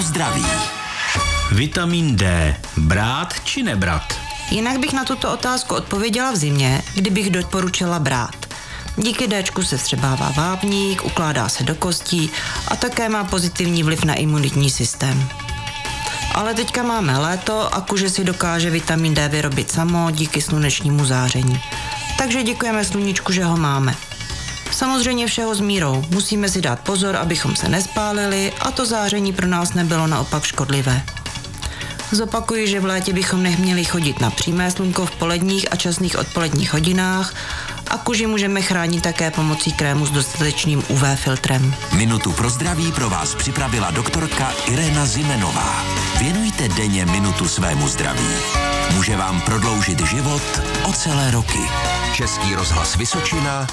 zdraví. Vitamin D. Brát či nebrat? Jinak bych na tuto otázku odpověděla v zimě, kdybych doporučila brát. Díky Dčku se vstřebává vápník, ukládá se do kostí a také má pozitivní vliv na imunitní systém. Ale teďka máme léto a kůže si dokáže vitamin D vyrobit samo díky slunečnímu záření. Takže děkujeme sluníčku, že ho máme. Samozřejmě všeho s mírou. Musíme si dát pozor, abychom se nespálili a to záření pro nás nebylo naopak škodlivé. Zopakuji, že v létě bychom neměli chodit na přímé slunko v poledních a časných odpoledních hodinách a kůži můžeme chránit také pomocí krému s dostatečným UV filtrem. Minutu pro zdraví pro vás připravila doktorka Irena Zimenová. Věnujte denně minutu svému zdraví. Může vám prodloužit život o celé roky. Český rozhlas Vysočina,